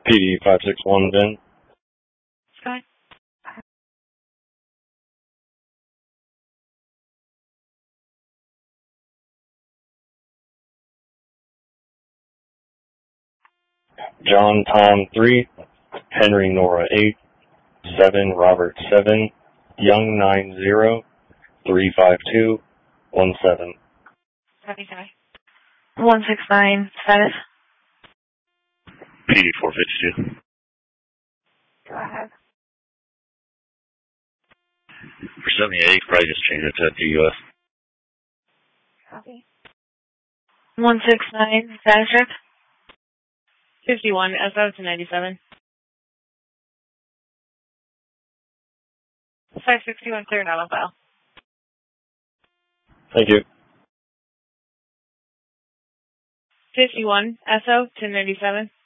PD 561 Ben. Sky. John Tom 3, Henry Nora 8, 7 Robert 7, Young 90, 352, 17. Copy, Sky. 169, status. PD 452. Go ahead. For 78, probably just change it to TUS. Copy. 169, status check. 51, SO to 97. 561, clear now on file. Thank you. 51, SO to 97.